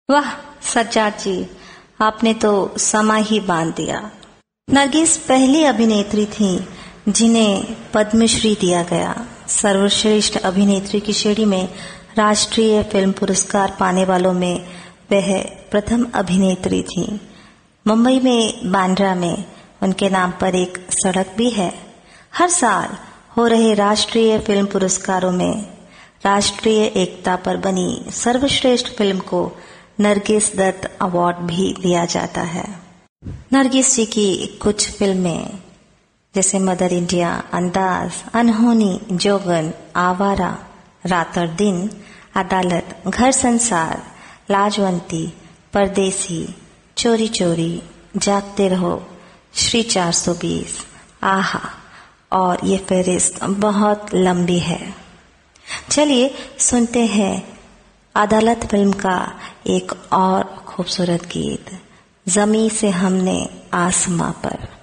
वाह सज्जाद जी, आपने तो समा ही बांध दिया। नरगिस पहली अभिनेत्री थी जिन्हें पद्मश्री दिया गया। सर्वश्रेष्ठ अभिनेत्री की श्रेणी में राष्ट्रीय फिल्म पुरस्कार पाने वालों में वह प्रथम अभिनेत्री थी। मुंबई में बांद्रा में उनके नाम पर एक सड़क भी है। हर साल हो रहे राष्ट्रीय फिल्म पुरस्कारों में राष्ट्रीय एकता पर बनी सर्वश्रेष्ठ फिल्म को नरगिस दत्त अवार्ड भी दिया जाता है। नरगिस जी की कुछ फिल्में जैसे मदर इंडिया, अंदाज, अनहोनी, जोगन, आवारा, रातर दिन, अदालत, घर संसार, लाजवंती, परदेसी, चोरी चोरी, जागते रहो, श्री 420, आहा, और ये फहरिस्त बहुत लंबी है। चलिए सुनते हैं अदालत फिल्म का एक और खूबसूरत गीत, जमी से हमने आसमां पर।